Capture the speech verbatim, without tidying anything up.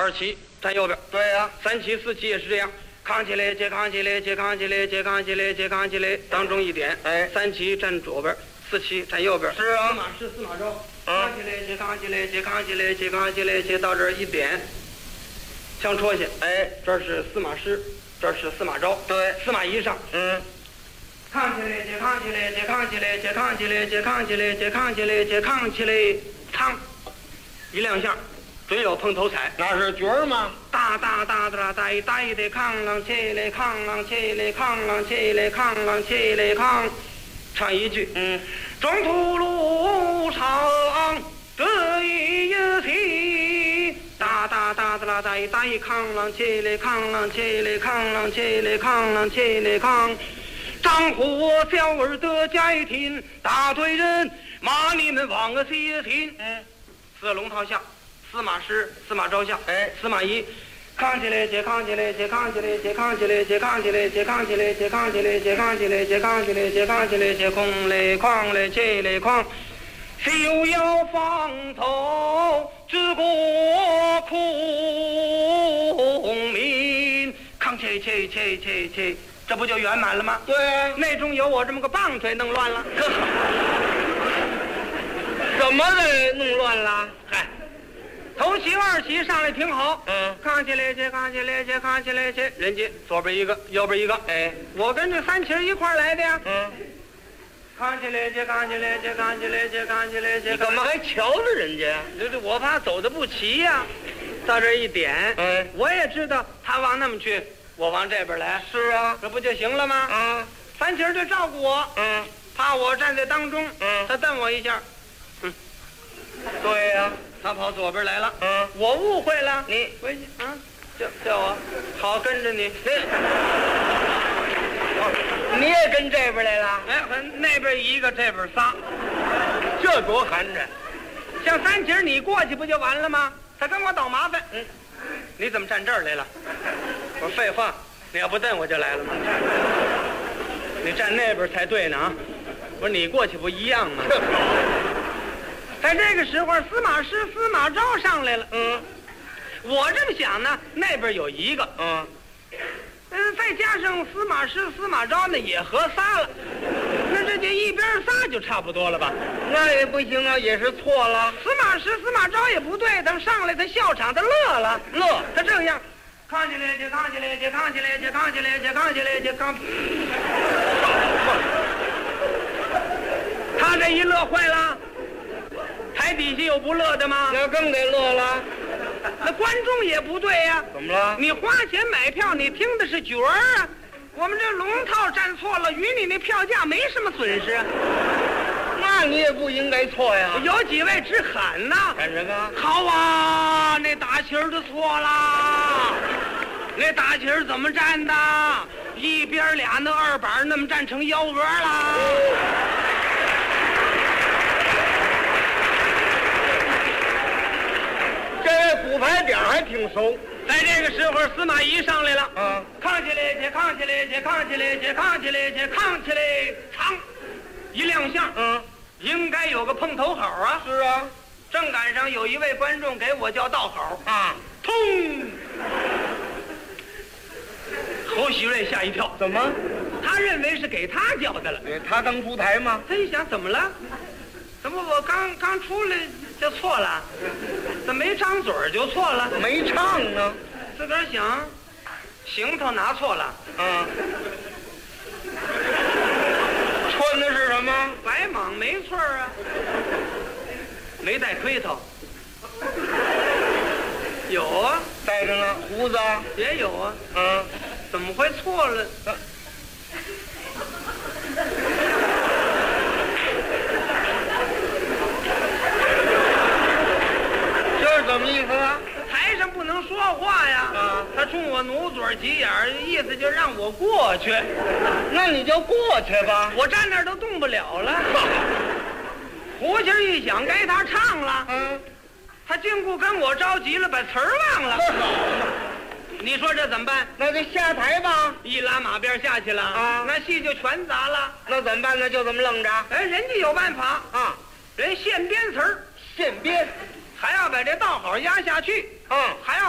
二旗站右边。 对呀、啊， 三旗四旗也是这样，扛起来，接扛起来，接扛起来，接扛起来，接扛起来，当中一点。 哎， 三旗站左边，四旗站右边。 是啊， 司马师司马昭，扛起来，接扛起来，接扛起来，接扛起来，接到这儿一点，枪戳下。 哎， 这是司马师，这是司马昭。 对， 司马懿上。 嗯。 扛起来，接扛起来，接扛起来，接扛起来，接扛起来，接扛起来，接扛起来，噌，一亮相，准有碰头彩。 那是角儿吗？ 大大大大大一大一的扛啷起来，扛啷起来，扛啷起来，扛啷起来，扛，唱一句。 嗯， 中途路上得一题，大大大大大一大一扛啷起来，扛啷起来，扛啷起来，扛啷起来，扛。张火小儿的家庭，大队人骂你们忘了谢天。 嗯， 四龙套下，司马师、司马昭下。 哎， 司马懿，扛起来，接扛起来，接扛起来，接扛起来，接扛起来，接扛起来，接扛起来，接扛起来，接扛起来，接扛起来，接空来哐来起来哐，休要放头，治国孔明，扛起起起起起。这不就圆满了吗？ 对啊， 内中有我这么个棒槌弄乱了， 怎么给弄乱了？ 嗨，头旗二旗上来挺好， 嗯， 扛起来去，扛起来去，扛起来去，人家左边一个，右边一个， 哎， 我跟这三旗一块来的呀， 嗯， 扛起来去，扛起来去，扛起来去，扛起来去， 你干嘛还瞧着人家？ 这这我怕走的不齐呀，到这一点， 哎， 我也知道他往那么去。我往这边来， 是啊， 这不就行了吗？ 啊， 三旗就照顾我， 嗯， 怕我站在当中， 嗯， 他瞪我一下，嗯， 对呀、啊， 他跑左边来了， 嗯， 我误会了， 你回去啊，叫叫我，好跟着你， 你，你也跟这边来了？ 哎，那边一个，这边仨， 这多寒碜！ 像三旗你过去不就完了吗？他跟我捣麻烦，嗯，你怎么站这儿来了？我说废话，你要不瞪我就来了吗？你站那边才对呢啊！我说你过去不一样吗？在这个时候，司马师、司马昭上来了。 嗯， 我这么想呢，那边有一个， 嗯， 嗯，再加上司马师、司马昭呢，也合仨了。那这就一边仨就差不多了吧？ 那也不行啊，也是错了。 司马师、司马昭也不对，他上来他笑场，他乐了， 乐， 他这样。扛起来，就扛起来，就扛起来，就扛起来，就扛起来，就扛。他这一乐坏了，台底下有不乐的吗？ 那更得乐了。 那观众也不对呀、啊。 怎么了？ 你花钱买票，你听的是角儿啊。我们这龙套站错了，与你那票价没什么损失。 那你也不应该错呀。 有几位直喊呐， 喊什么？ 好啊，那大旗儿就错了。那大旗儿怎么站的？一边俩那二板那么站成幺蛾了。 这位骨牌点还挺熟。 在这个时候，司马懿上来了。 嗯， 扛起来，且扛起来，且扛起来，且扛起来，且扛起来，噌，一亮相。 嗯， 应该有个碰头好啊。 是啊。 正赶上有一位观众给我叫道好啊， 通。侯喜瑞吓一跳， 怎么？ 他认为是给他叫的了。 哎，他当出台吗？ 他一想，怎么了？怎么我刚刚出来就错了？怎么没张嘴就错了？ 没唱呢。 自个儿想，行头拿错了。 嗯。穿的是什么？ 白蟒没错啊，没带盔头。有啊， 带着呢，胡子也有啊。 嗯。 怎么会错了？ 这是怎么意思啊？ 台上不能说话呀。 啊， 他冲我努嘴急眼儿，意思就让我过去。 那你就过去吧。 我站那儿都动不了了。胡琴一响，该他唱了。 嗯， 他禁锢跟我着急了，把词儿忘了。你说这怎么办？ 那就下台吧。 一拉马鞭下去了啊， 那戏就全砸了。 那怎么办呢？就这么愣着。 哎，人家有办法啊， 人现编词儿， 现编， 还要把这道好压下去。 嗯， 还要